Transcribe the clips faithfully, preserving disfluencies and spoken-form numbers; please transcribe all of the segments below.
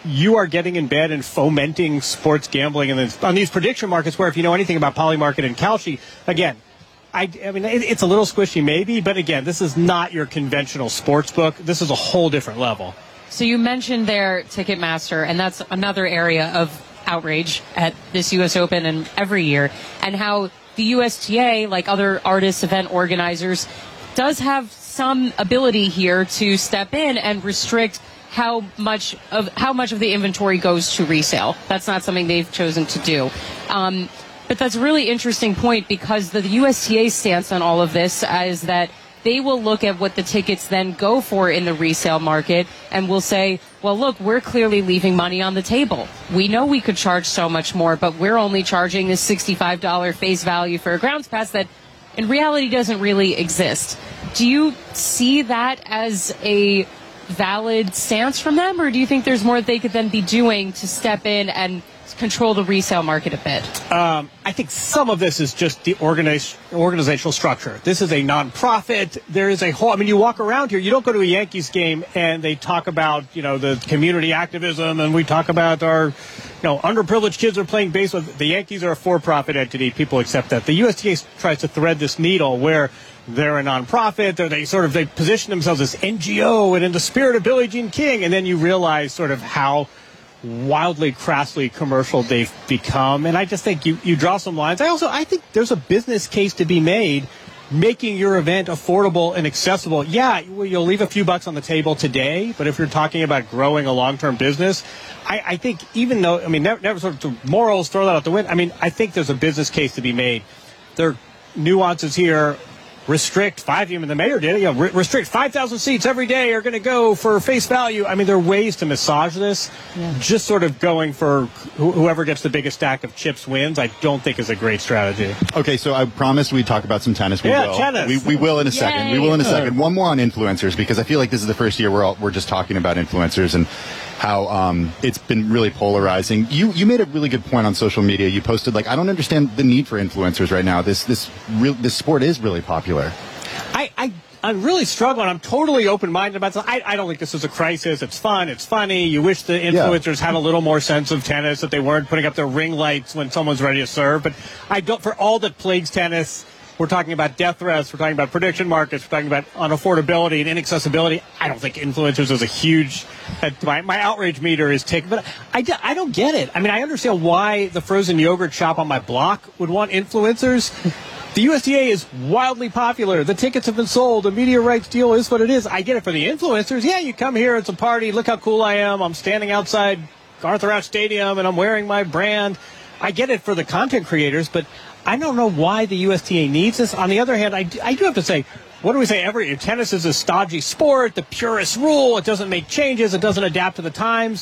you are getting in bed and fomenting sports gambling and on these prediction markets where if you know anything about Polymarket and Kalshi, again, I, I mean, it, it's a little squishy maybe, but again, this is not your conventional sports book. This is a whole different level. So you mentioned there Ticketmaster, and that's another area of outrage at this U S Open and every year, and how the U S T A, like other artists, event organizers, does have some ability here to step in and restrict how much of how much of the inventory goes to resale. That's not something they've chosen to do. Um, but that's a really interesting point because the U S T A stance on all of this is that they will look at what the tickets then go for in the resale market and will say, well, look, we're clearly leaving money on the table. We know we could charge so much more, but we're only charging this sixty-five dollars face value for a grounds pass that in reality doesn't really exist. Do you see that as a valid stance from them, or do you think there's more they could then be doing to step in and control the resale market a bit? Um, I think some of this is just the organize, organizational structure. This is a nonprofit. There is a whole, I mean, you walk around here, you don't go to a Yankees game and they talk about, you know, the community activism and we talk about our, you know, underprivileged kids are playing baseball. The Yankees are a for-profit entity. People accept that. The U S T A tries to thread this needle where they're a nonprofit. They're, they sort of, they position themselves as N G O and in the spirit of Billie Jean King. And then you realize sort of how wildly, crassly commercial they've become. And I just think you, you draw some lines. I also, I think there's a business case to be made making your event affordable and accessible. Yeah, you'll leave a few bucks on the table today, but if you're talking about growing a long-term business, I, I think even though, I mean, never, never sort of morals, throw that out the window. I mean, I think there's a business case to be made. There are nuances here. Restrict five, even the mayor did it, you know, re- restrict five thousand seats every day are going to go for face value. I mean, there are ways to massage this. Yeah. Just sort of going for wh- whoever gets the biggest stack of chips wins, I don't think is a great strategy. Okay, so I promised we'd talk about some tennis. We yeah, will. tennis. We, we will in a second. Yay. We will in a second. One more on influencers, because I feel like this is the first year we're all, we're just talking about influencers and how um, it's been really polarizing. You you made a really good point on social media. You posted, like, I don't understand the need for influencers right now. This this real this sport is really popular. I, I, I'm really struggling. I'm totally open-minded about this. I, I don't think this is a crisis. It's fun. It's funny. You wish the influencers yeah. had a little more sense of tennis, that they weren't putting up their ring lights when someone's ready to serve. But I don't, for all that plagues tennis, we're talking about death threats, we're talking about prediction markets, we're talking about unaffordability and inaccessibility. I don't think influencers is a huge, uh, my, my outrage meter is taken, but I, I don't get it. I mean, I understand why the frozen yogurt shop on my block would want influencers. The U S D A is wildly popular. The tickets have been sold. The media rights deal is what it is. I get it for the influencers. Yeah, you come here, it's a party. Look how cool I am. I'm standing outside Arthur Ashe Stadium, and I'm wearing my brand. I get it for the content creators, but I don't know why the U S T A needs this. On the other hand, I, I do have to say, what do we say? Every tennis is a stodgy sport. The purist rule. It doesn't make changes. It doesn't adapt to the times.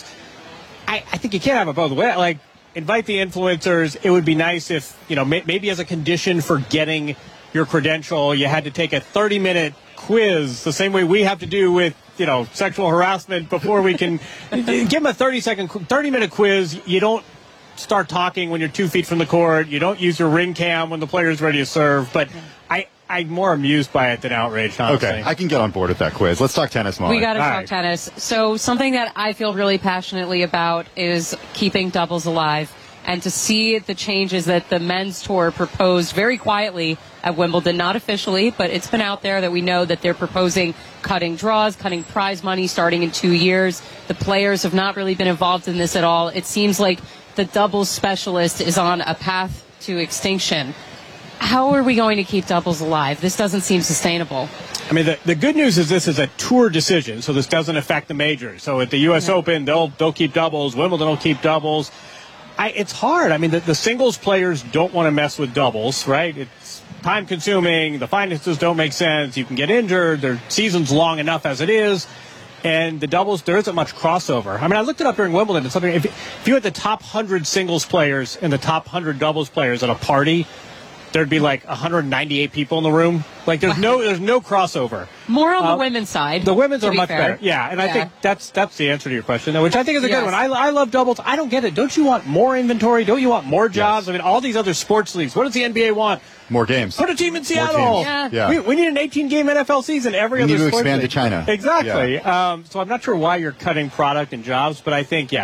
I, I think you can't have it both ways. Like, invite the influencers. It would be nice if, you know, may, maybe as a condition for getting your credential, you had to take a thirty-minute quiz, the same way we have to do with, you know, sexual harassment before we can give them a thirty-second, thirty-minute quiz. You don't start talking when you're two feet from the court. You don't use your ring cam when the player's ready to serve. But I, I'm more amused by it than outraged, honestly. Okay, I can get on board with that quiz. Let's talk tennis, Molly. We got to talk right. tennis. So something that I feel really passionately about is keeping doubles alive. And to see the changes that the men's tour proposed very quietly at Wimbledon, not officially, but it's been out there that we know that they're proposing cutting draws, cutting prize money starting in two years. The players have not really been involved in this at all. It seems like the doubles specialist is on a path to extinction. How are we going to keep doubles alive? This doesn't seem sustainable. I mean, the, the good news is this is a tour decision, so this doesn't affect the majors. So at the U S Yeah. Open, they'll they'll keep doubles. Wimbledon will keep doubles. I, it's hard. I mean, the, the singles players don't want to mess with doubles, right? It's time-consuming. The finances don't make sense. You can get injured. Their season's long enough as it is. And the doubles, there isn't much crossover. I mean, I looked it up during Wimbledon. It's something. If, if you had the top one hundred singles players and the top one hundred doubles players at a party, there'd be like one hundred ninety-eight people in the room. Like, there's no there's no crossover. More on uh, the women's side. The women's are much fair. better. Yeah, and yeah. I think that's that's the answer to your question, though, which I think is a yes. good one. I, I love doubles. I don't get it. Don't you want more inventory? Don't you want more jobs? Yes. I mean, all these other sports leagues. What does the N B A want? More games. Put a team in Seattle. Yeah. Yeah. We, we need an eighteen-game N F L season. Every we other need to sports expand league. to China. Exactly. Yeah. Um, so I'm not sure why you're cutting product and jobs, but I think, yeah,